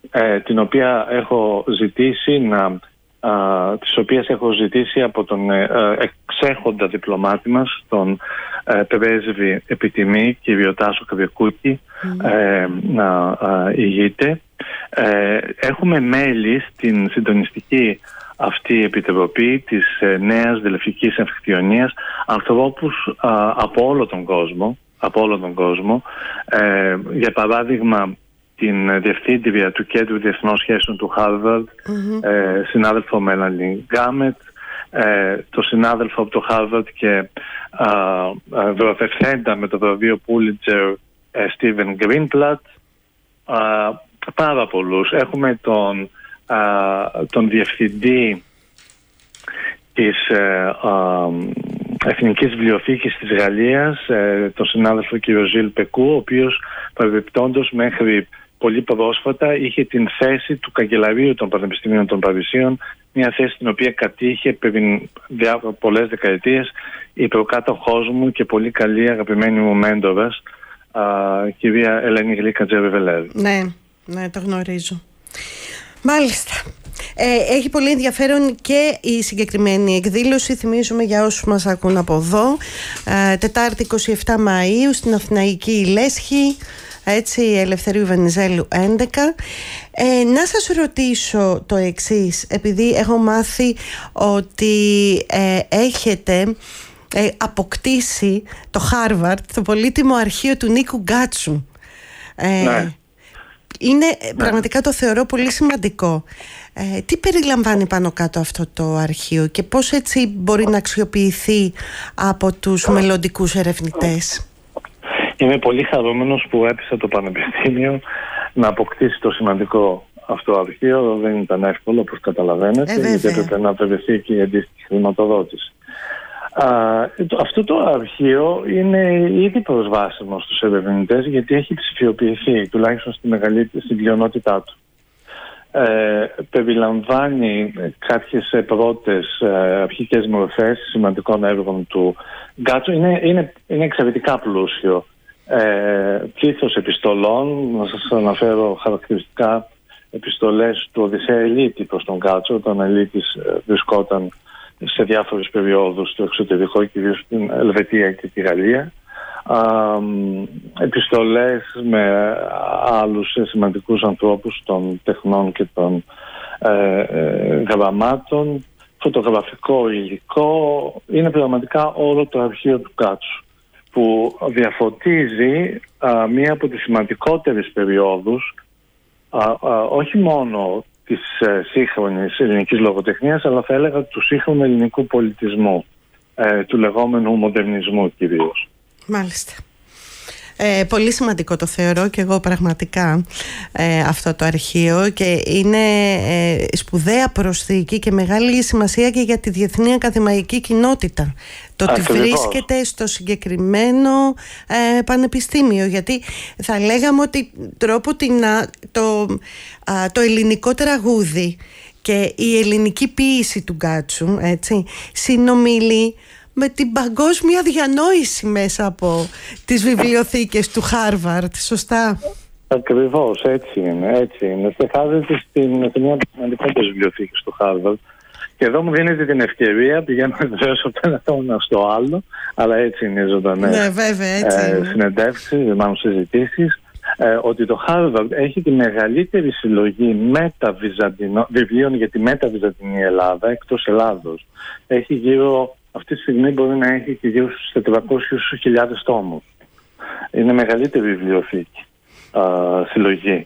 την οποία έχω ζητήσει τις οποίες έχω ζητήσει από τον εξέχοντα διπλωμάτη μας, τον πρέσβη επιτιμή κύριο Τάσο Καβιερκούτη, να ηγείται. Έχουμε μέλη στην συντονιστική αυτή επιτροπή της νέας Δελφικής Εμφικτιονίας ανθρώπους από όλο τον κόσμο. Για παράδειγμα, την διευθύντρια του Κέντρου Διεθνών Σχέσεων του Χάρβαρντ, συνάδελφο Μέλανι Γκάμετ, το συνάδελφο από το Χάρβαρντ και βραβευθέντα με το βραβείο Πούλιτζερ Στίβεν Γκρίνπλατ, πάρα πολλούς. Έχουμε τον διευθυντή της Εθνικής Βιβλιοθήκης της Γαλλίας, τον συνάδελφο κ. Ζιλ Πεκού, ο οποίος παρεμπιπτόντως μέχρι πολύ πρόσφατα είχε την θέση του καγκελαρίου των Πανεπιστημίων των Παρισίων, μια θέση την οποία κατήχε πριν πολλές δεκαετίες η προκάτοχός μου και πολύ καλή αγαπημένη μου μέντορας, κυρία Ελένη Γλίκα Τζερεβελέδη. Ναι, το γνωρίζω. Μάλιστα. Έχει πολύ ενδιαφέρον και η συγκεκριμένη εκδήλωση. Θυμίζουμε για όσους μας ακούν από εδώ, Τετάρτη 27 Μαΐου στην Αθηναϊκή Λέσχη, έτσι, Ελευθερίου Βενιζέλου 11. Να σας ρωτήσω το εξής, επειδή έχω μάθει ότι έχετε αποκτήσει το Χάρβαρντ, το πολύτιμο αρχείο του Νίκου Γκάτσου. Ναι. Είναι πραγματικά, το θεωρώ πολύ σημαντικό. Τι περιλαμβάνει πάνω κάτω αυτό το αρχείο και πώς έτσι μπορεί να αξιοποιηθεί από τους μελλοντικούς ερευνητές? Είμαι πολύ χαρούμενος που έπεισα το Πανεπιστήμιο να αποκτήσει το σημαντικό αυτό αρχείο. Δεν ήταν εύκολο, όπως καταλαβαίνετε, γιατί έπρεπε να βρεθεί και η αντίστοιχη χρηματοδότηση. Αυτό το αρχείο είναι ήδη προσβάσιμο στους ερευνητές, γιατί έχει ψηφιοποιηθεί, τουλάχιστον στην πλειονότητά του. Περιλαμβάνει κάποιες πρώτες αρχικές μορφές σημαντικών έργων του Γκάτσου. Είναι εξαιρετικά πλούσιο. Πλήθος επιστολών, να σας αναφέρω χαρακτηριστικά επιστολές του Οδυσσέα Ελίτη προς τον Γκάτσο, όταν ο Ελίτης βρισκόταν σε διάφορες περιόδους στο εξωτερικό, κυρίως στην Ελβετία και τη Γαλλία. Επιστολές με άλλους σημαντικούς ανθρώπους των τεχνών και των γραμμάτων, φωτογραφικό υλικό. Είναι πραγματικά όλο το αρχείο του Γκάτσου, που διαφωτίζει μία από τις σημαντικότερες περιόδους όχι μόνο της σύγχρονης ελληνικής λογοτεχνίας, αλλά θα έλεγα του σύγχρονου ελληνικού πολιτισμού, του λεγόμενου μοντερνισμού κυρίως. Μάλιστα. Πολύ σημαντικό το θεωρώ και εγώ πραγματικά αυτό το αρχείο, και είναι σπουδαία προσθήκη και μεγάλη σημασία και για τη διεθνή ακαδημαϊκή κοινότητα το ότι βρίσκεται στο συγκεκριμένο πανεπιστήμιο, γιατί θα λέγαμε ότι το ελληνικό τραγούδι και η ελληνική ποίηση του Γκάτσου, έτσι, συνομιλεί με την παγκόσμια διανόηση μέσα από τις βιβλιοθήκες του Χάρβαρντ, σωστά? Ακριβώς, έτσι είναι. Στεχάζεται στην μια από τις σημαντικότερες βιβλιοθήκες του Χάρβαρντ. Και εδώ μου δίνεται την ευκαιρία, πηγαίνω βεβαίως από το ένα στο άλλο, αλλά έτσι είναι οι ζωντανές συνεντεύξεις, μάλλον συζητήσεις, ότι το Χάρβαρντ έχει τη μεγαλύτερη συλλογή βιβλίων για τη μεταβυζαντινή Ελλάδα εκτός Ελλάδος. Έχει γύρω, αυτή τη στιγμή μπορεί να έχει και γύρω στους 400.000 τόμους. Είναι μεγαλύτερη βιβλιοθήκη, συλλογή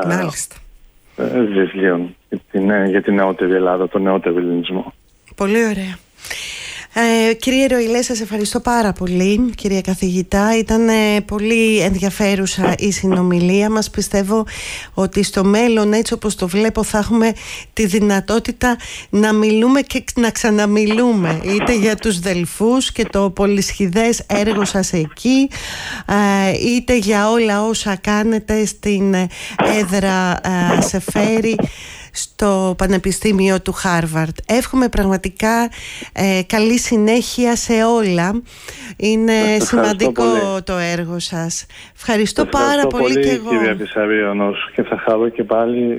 βιβλίων για την νεότερη Ελλάδα, τον νεότερο ελληνισμό. Πολύ ωραία. Κύριε Ροηλέ, σας ευχαριστώ πάρα πολύ, κύριε καθηγητά. Ήταν πολύ ενδιαφέρουσα η συνομιλία μας. Πιστεύω ότι στο μέλλον, έτσι όπως το βλέπω, θα έχουμε τη δυνατότητα να μιλούμε και να ξαναμιλούμε, είτε για τους Δελφούς και το πολυσχηδές έργο σας εκεί, είτε για όλα όσα κάνετε στην έδρα Σεφέρη στο Πανεπιστήμιο του Χάρβαρντ. Εύχομαι πραγματικά καλή συνέχεια σε όλα. Είναι σημαντικό το έργο σας. Ευχαριστώ πάρα πολύ και εγώ. Κυρία Βυσαρίωνος, και θα χαρώ και πάλι